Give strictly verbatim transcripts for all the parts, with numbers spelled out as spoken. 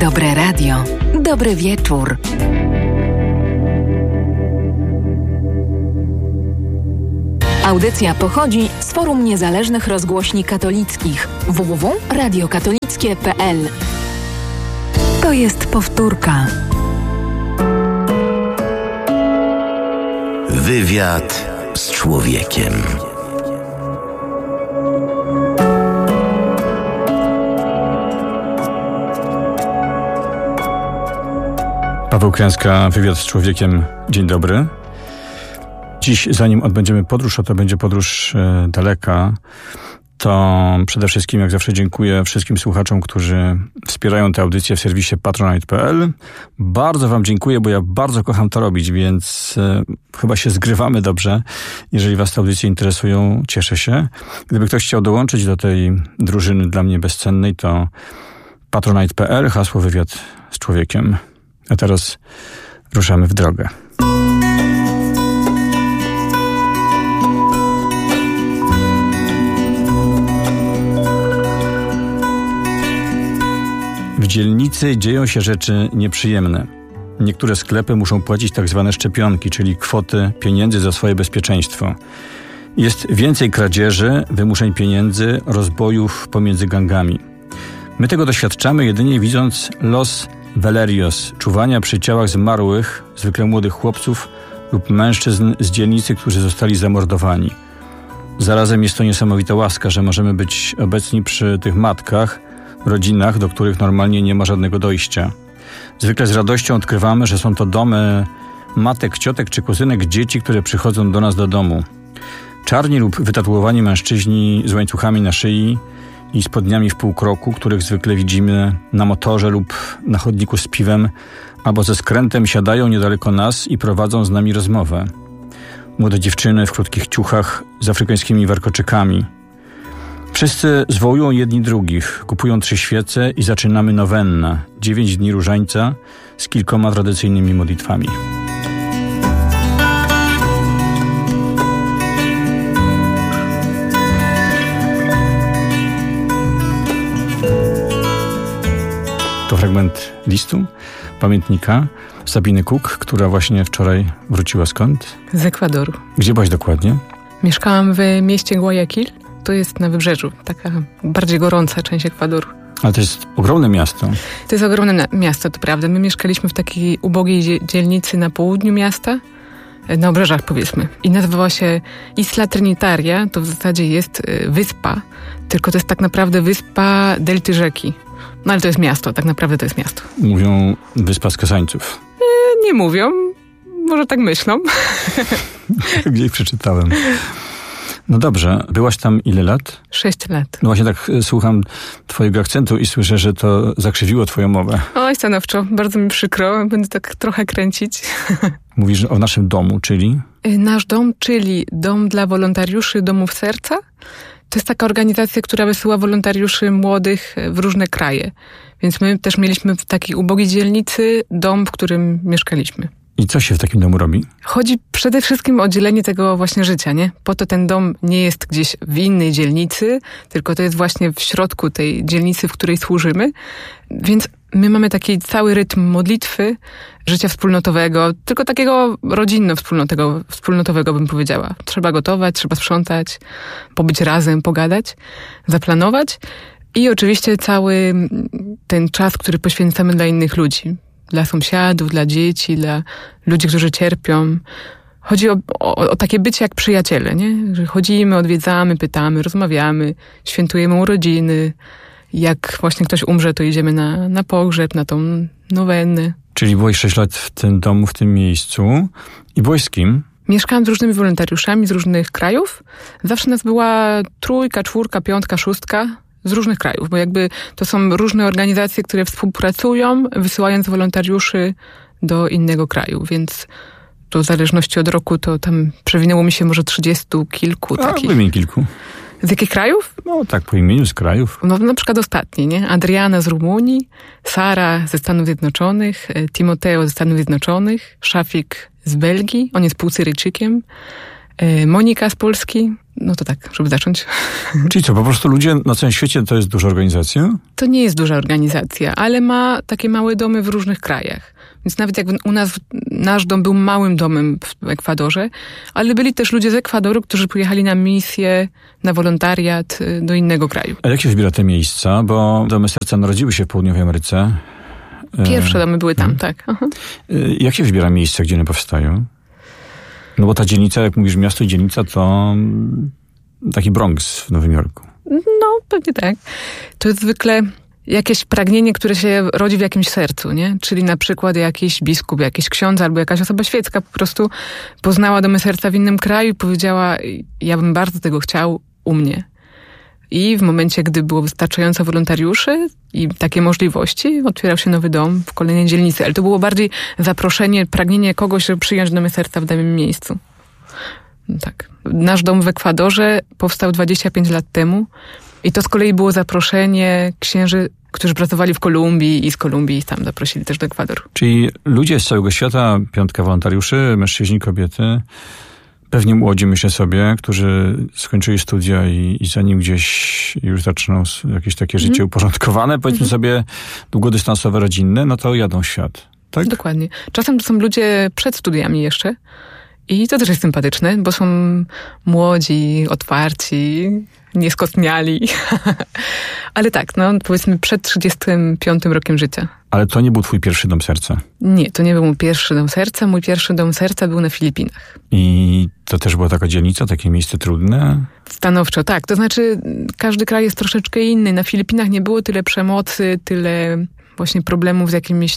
Dobre radio. Dobry wieczór. Audycja pochodzi z Forum Niezależnych Rozgłośni Katolickich w w w kropka radio katolickie kropka p l. To jest powtórka. Wywiad z człowiekiem. Paweł Kręska, wywiad z człowiekiem. Dzień dobry. Dziś, zanim odbędziemy podróż, a to będzie podróż e, daleka, to przede wszystkim, jak zawsze, dziękuję wszystkim słuchaczom, którzy wspierają tę audycję w serwisie patronite kropka p l. Bardzo wam dziękuję, bo ja bardzo kocham to robić, więc e, chyba się zgrywamy dobrze. Jeżeli was te audycje interesują, cieszę się. Gdyby ktoś chciał dołączyć do tej drużyny dla mnie bezcennej, to patronite kropka p l, hasło wywiad z człowiekiem. A teraz ruszamy w drogę. W dzielnicy dzieją się rzeczy nieprzyjemne. Niektóre sklepy muszą płacić tak zwane szczepionki, czyli kwoty pieniędzy za swoje bezpieczeństwo. Jest więcej kradzieży, wymuszeń pieniędzy, rozbojów pomiędzy gangami. My tego doświadczamy jedynie widząc los velerios, czuwania przy ciałach zmarłych, zwykle młodych chłopców lub mężczyzn z dzielnicy, którzy zostali zamordowani. Zarazem jest to niesamowita łaska, że możemy być obecni przy tych matkach, rodzinach, do których normalnie nie ma żadnego dojścia. Zwykle z radością odkrywamy, że są to domy matek, ciotek czy kuzynek dzieci, które przychodzą do nas do domu. Czarni lub wytatuowani mężczyźni z łańcuchami na szyi i spodniami w półkroku, których zwykle widzimy na motorze lub na chodniku z piwem, albo ze skrętem siadają niedaleko nas i prowadzą z nami rozmowę. Młode dziewczyny w krótkich ciuchach z afrykańskimi warkoczykami. Wszyscy zwołują jedni drugich, kupują trzy świece i zaczynamy nowennę, dziewięć dni różańca z kilkoma tradycyjnymi modlitwami. To fragment listu, pamiętnika Sabiny Cook, która właśnie wczoraj wróciła skąd? Z Ekwadoru. Gdzie byłaś dokładnie? Mieszkałam w mieście Guayaquil. To jest na wybrzeżu, taka bardziej gorąca część Ekwadoru. Ale to jest ogromne miasto. To jest ogromne miasto, to prawda. My mieszkaliśmy w takiej ubogiej dzielnicy na południu miasta, na obrzeżach powiedzmy. I nazywała się Isla Trinitaria, to w zasadzie jest wyspa, tylko to jest tak naprawdę wyspa delty rzeki. No ale to jest miasto, tak naprawdę to jest miasto. Mówią wyspa skazańców. E, nie mówią, może tak myślą. Gdzieś przeczytałem. No dobrze, byłaś tam ile lat? Sześć lat. No właśnie tak słucham twojego akcentu i słyszę, że to zakrzywiło twoją mowę. Oj, stanowczo, bardzo mi przykro, będę tak trochę kręcić. Mówisz o naszym domu, czyli? Nasz dom, czyli Dom dla Wolontariuszy Domów Serca. To jest taka organizacja, która wysyła wolontariuszy młodych w różne kraje. Więc my też mieliśmy w takiej ubogiej dzielnicy dom, w którym mieszkaliśmy. I co się w takim domu robi? Chodzi przede wszystkim o dzielenie tego właśnie życia, nie? Po to ten dom nie jest gdzieś w innej dzielnicy, tylko to jest właśnie w środku tej dzielnicy, w której służymy. Więc my mamy taki cały rytm modlitwy, życia wspólnotowego, tylko takiego rodzinno-wspólnotowego, wspólnotowego bym powiedziała. Trzeba gotować, trzeba sprzątać, pobyć razem, pogadać, zaplanować i oczywiście cały ten czas, który poświęcamy dla innych ludzi. Dla sąsiadów, dla dzieci, dla ludzi, którzy cierpią. Chodzi o, o, o takie bycie jak przyjaciele, nie? Że chodzimy, odwiedzamy, pytamy, rozmawiamy, świętujemy urodziny. Jak właśnie ktoś umrze, to idziemy na, na pogrzeb, na tą nowennę. Czyli byłeś sześć lat w tym domu, w tym miejscu. I byłeś z kim? Mieszkałam z różnymi wolontariuszami z różnych krajów. Zawsze nas była trójka, czwórka, piątka, szóstka. Z różnych krajów, bo jakby to są różne organizacje, które współpracują, wysyłając wolontariuszy do innego kraju, więc to w zależności od roku to tam przewinęło mi się może trzydziestu kilku A, takich. wymień kilku. Z jakich krajów? No tak, po imieniu z krajów. No na przykład ostatni, nie? Adriana z Rumunii, Sara ze Stanów Zjednoczonych, Timoteo ze Stanów Zjednoczonych, Szafik z Belgii, on jest półsyryjczykiem, Monika z Polski, No to tak, żeby zacząć. Czyli co, po prostu ludzie na całym świecie to jest duża organizacja? To nie jest duża organizacja, ale ma takie małe domy w różnych krajach. Więc nawet jak u nas nasz dom był małym domem w Ekwadorze, ale byli też ludzie z Ekwadoru, którzy pojechali na misję, na wolontariat do innego kraju. A jak się wybiera te miejsca? Bo Domy Serca narodziły się w Południowej Ameryce. Pierwsze domy były tam, hmm. tak. Aha. Jak się wybiera miejsca, gdzie one powstają? No bo ta dzielnica, jak mówisz, miasto i dzielnica, to taki Bronx w Nowym Jorku. No, pewnie tak. To jest zwykle jakieś pragnienie, które się rodzi w jakimś sercu, nie? Czyli na przykład jakiś biskup, jakiś ksiądz albo jakaś osoba świecka po prostu poznała Domy Serca w innym kraju i powiedziała, ja bym bardzo tego chciał u mnie. I w momencie, gdy było wystarczająco wolontariuszy i takie możliwości, otwierał się nowy dom w kolejnej dzielnicy. Ale to było bardziej zaproszenie, pragnienie kogoś, żeby przyjąć Domy Serca w danym miejscu. No tak. Nasz dom w Ekwadorze powstał dwadzieścia pięć lat temu i to z kolei było zaproszenie księży, którzy pracowali w Kolumbii i z Kolumbii tam zaprosili też do Ekwadoru. Czyli ludzie z całego świata, piątka wolontariuszy, mężczyźni, kobiety, pewnie młodzi, myślę sobie, którzy skończyli studia i, i zanim gdzieś już zaczną jakieś takie życie mm. uporządkowane, powiedzmy mm. sobie długodystansowe, rodzinne, no to jadą w świat. Tak? Dokładnie. Czasem to są ludzie przed studiami jeszcze i to też jest sympatyczne, bo są młodzi, otwarci, nieskostniali. Ale tak, no powiedzmy przed trzydziestym piątym rokiem życia. Ale to nie był twój pierwszy Dom Serca? Nie, to nie był mój pierwszy Dom Serca. Mój pierwszy Dom Serca był na Filipinach. I to też była taka dzielnica, takie miejsce trudne? Stanowczo, tak. To znaczy każdy kraj jest troszeczkę inny. Na Filipinach nie było tyle przemocy, tyle właśnie problemów z jakimiś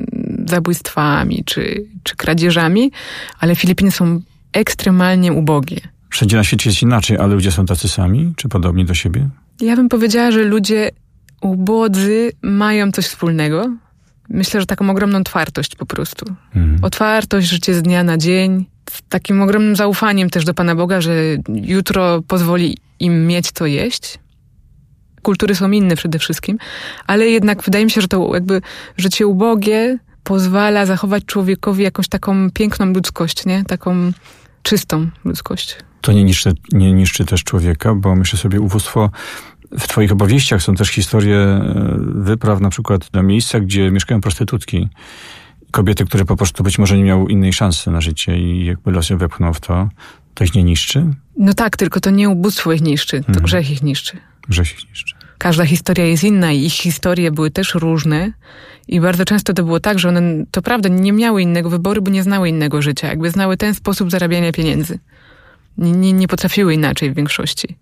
zabójstwami czy, czy kradzieżami, ale Filipiny są ekstremalnie ubogie. Wszędzie na świecie jest inaczej, ale ludzie są tacy sami, czy podobni do siebie? Ja bym powiedziała, że ludzie ubodzy mają coś wspólnego. Myślę, że taką ogromną otwartość po prostu. Mhm. Otwartość, życie z dnia na dzień, z takim ogromnym zaufaniem też do Pana Boga, że jutro pozwoli im mieć co jeść. Kultury są inne przede wszystkim, ale jednak wydaje mi się, że to jakby życie ubogie pozwala zachować człowiekowi jakąś taką piękną ludzkość, nie? Taką czystą ludzkość. To nie niszczy, nie niszczy też człowieka, bo myślę sobie, ubóstwo, w twoich opowieściach są też historie wypraw na przykład do miejsca, gdzie mieszkają prostytutki. Kobiety, które po prostu być może nie miały innej szansy na życie i jakby los ją wepchnął w to, to ich nie niszczy? No tak, tylko to nie ubóstwo ich niszczy, to hmm. grzech ich niszczy. Grzech ich niszczy. Każda historia jest inna i ich historie były też różne i bardzo często to było tak, że one, to prawda, nie miały innego wyboru, bo nie znały innego życia. Jakby znały ten sposób zarabiania pieniędzy. Nie, nie, nie potrafiły inaczej w większości.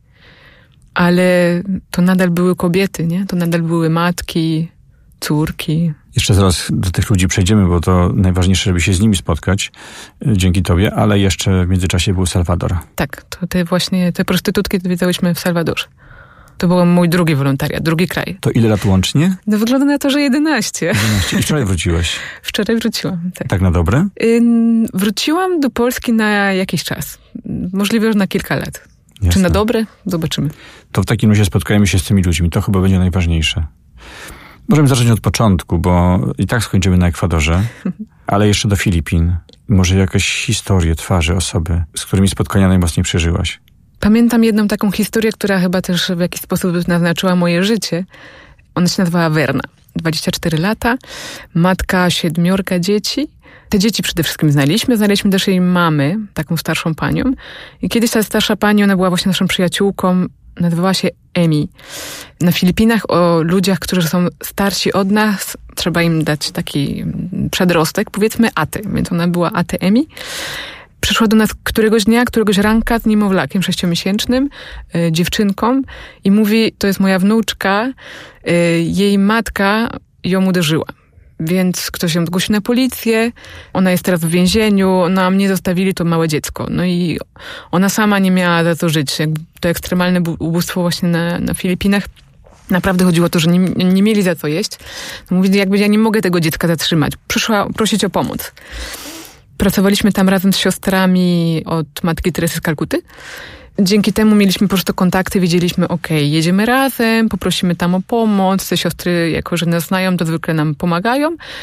Ale to nadal były kobiety, nie? To nadal były matki, córki. Jeszcze zaraz do tych ludzi przejdziemy, bo to najważniejsze, żeby się z nimi spotkać dzięki tobie, ale jeszcze w międzyczasie był Salwador. Tak, to te właśnie, te prostytutki odwiedzałyśmy w Salwadorze. To był mój drugi wolontariat, drugi kraj. To ile lat łącznie? No wygląda na to, że jedenaście. jedenaście. I wczoraj wróciłeś? Wczoraj wróciłam, tak. Tak na dobre? Ym, wróciłam do Polski na jakiś czas. Możliwe, że na kilka lat. Jasne. Czy na dobre? Zobaczymy. To w takim razie spotkajmy się z tymi ludźmi. To chyba będzie najważniejsze. Możemy zacząć od początku, bo i tak skończymy na Ekwadorze, ale jeszcze do Filipin. Może jakaś historię, twarzy, osoby, z którymi spotkania najmocniej przeżyłaś. Pamiętam jedną taką historię, która chyba też w jakiś sposób naznaczyła moje życie. Ona się nazywała Werna. dwadzieścia cztery lata, matka siedmiorga dzieci. Te dzieci przede wszystkim znaliśmy. Znaliśmy też jej mamy, taką starszą panią. I kiedyś ta starsza pani, ona była właśnie naszą przyjaciółką, nazywała się Emi. Na Filipinach o ludziach, którzy są starsi od nas, trzeba im dać taki przedrostek, powiedzmy Aty. Więc ona była Aty Emi. Przyszła do nas któregoś dnia, któregoś ranka z niemowlakiem sześciomiesięcznym, y, dziewczynką i mówi, to jest moja wnuczka, y, jej matka ją uderzyła. Więc ktoś ją zgłosił na policję, ona jest teraz w więzieniu, no a mnie zostawili to małe dziecko. No i ona sama nie miała za co żyć. To ekstremalne ubóstwo właśnie na, na Filipinach. Naprawdę chodziło o to, że nie, nie mieli za co jeść. No mówi, jakby ja nie mogę tego dziecka zatrzymać. Przyszła prosić o pomoc. Pracowaliśmy tam razem z siostrami od Matki Teresy z Kalkuty. Dzięki temu mieliśmy po prostu kontakty, wiedzieliśmy, okej, okay, jedziemy razem, poprosimy tam o pomoc. Te siostry, jako że nas znają, to zwykle nam pomagają.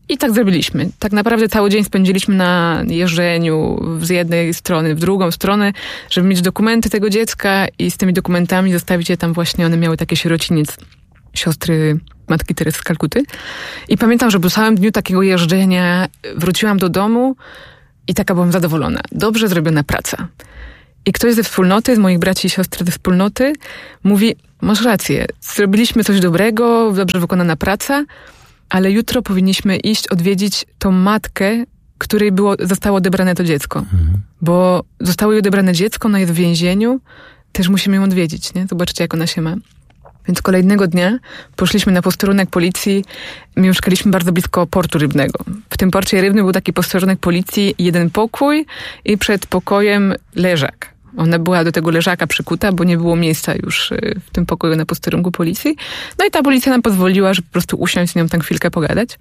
I tak zrobiliśmy. Tak naprawdę cały dzień spędziliśmy na jeżdżeniu z jednej strony w drugą stronę, żeby mieć dokumenty tego dziecka i z tymi dokumentami zostawić je tam właśnie. One miały taki sierociniec siostry Matki Teresy z Kalkuty. I pamiętam, że po całym dniu takiego jeżdżenia wróciłam do domu i taka byłam zadowolona. Dobrze zrobiona praca. I ktoś ze wspólnoty, z moich braci i siostry ze wspólnoty mówi, masz rację, zrobiliśmy coś dobrego, dobrze wykonana praca, ale jutro powinniśmy iść odwiedzić tą matkę, której było, zostało odebrane to dziecko. Mhm. Bo zostało jej odebrane dziecko, ona jest w więzieniu, też musimy ją odwiedzić, nie? Zobaczcie, jak ona się ma. Więc kolejnego dnia poszliśmy na posterunek policji. Mieszkaliśmy bardzo blisko portu rybnego. W tym porcie rybnym był taki posterunek policji, jeden pokój i przed pokojem leżak. Ona była do tego leżaka przykuta, bo nie było miejsca już w tym pokoju na posterunku policji. No i ta policja nam pozwoliła, żeby po prostu usiąść z nią tam chwilkę pogadać.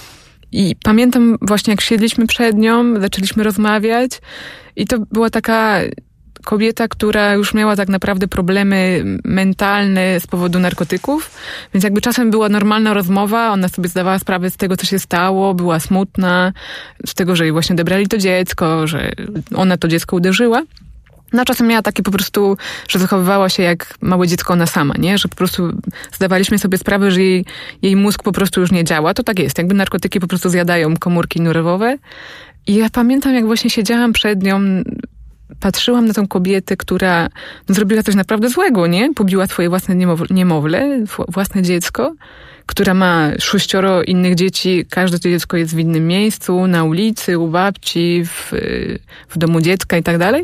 I pamiętam właśnie, jak siedliśmy przed nią, zaczęliśmy rozmawiać i to była taka kobieta, która już miała tak naprawdę problemy mentalne z powodu narkotyków, więc jakby czasem była normalna rozmowa, ona sobie zdawała sprawę z tego, co się stało, była smutna z tego, że jej właśnie odebrali to dziecko, że ona to dziecko uderzyła. No czasem miała takie po prostu, że zachowywała się jak małe dziecko ona sama, nie? Że po prostu zdawaliśmy sobie sprawę, że jej, jej mózg po prostu już nie działa. To tak jest, jakby narkotyki po prostu zjadają komórki nerwowe. I ja pamiętam, jak właśnie siedziałam przed nią, patrzyłam na tą kobietę, która no, zrobiła coś naprawdę złego, nie? Pobiła swoje własne niemowlę, własne dziecko, która ma sześcioro innych dzieci. Każde to dziecko jest w innym miejscu, na ulicy, u babci, w, w domu dziecka i tak dalej.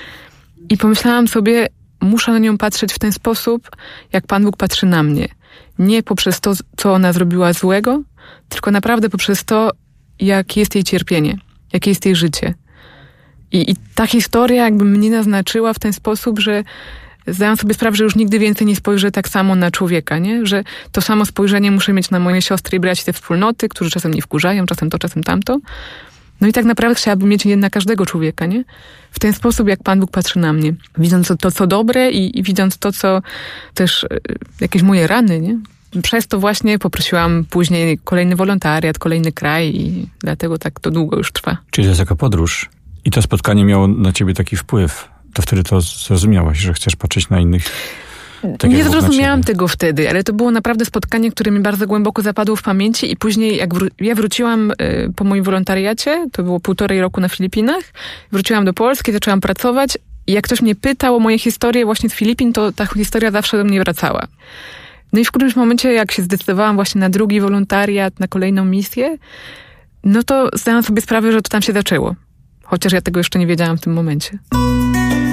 I pomyślałam sobie, muszę na nią patrzeć w ten sposób, jak Pan Bóg patrzy na mnie. Nie poprzez to, co ona zrobiła złego, tylko naprawdę poprzez to, jakie jest jej cierpienie, jakie jest jej życie. I, I ta historia jakby mnie naznaczyła w ten sposób, że zdałam sobie sprawę, że już nigdy więcej nie spojrzę tak samo na człowieka, nie? Że to samo spojrzenie muszę mieć na moje siostry i braci ze wspólnoty, którzy czasem mnie wkurzają, czasem to, czasem tamto. No i tak naprawdę chciałabym mieć na każdego człowieka, nie? W ten sposób, jak Pan Bóg patrzy na mnie. Widząc to, co dobre i, i widząc to, co też y, jakieś moje rany, nie? Przez to właśnie poprosiłam później kolejny wolontariat, kolejny kraj i dlatego tak to długo już trwa. Czyli to jest taka podróż. I to spotkanie miało na ciebie taki wpływ. To wtedy to zrozumiałaś, że chcesz patrzeć na innych. Tak nie zrozumiałam tego wtedy, ale to było naprawdę spotkanie, które mi bardzo głęboko zapadło w pamięci i później jak wró- ja wróciłam y, po moim wolontariacie, to było półtorej roku na Filipinach, wróciłam do Polski, zaczęłam pracować i jak ktoś mnie pytał o moje historie właśnie z Filipin, to ta historia zawsze do mnie wracała. No i w którymś momencie, jak się zdecydowałam właśnie na drugi wolontariat, na kolejną misję, no to zdałam sobie sprawę, że to tam się zaczęło. Chociaż ja tego jeszcze nie wiedziałam w tym momencie.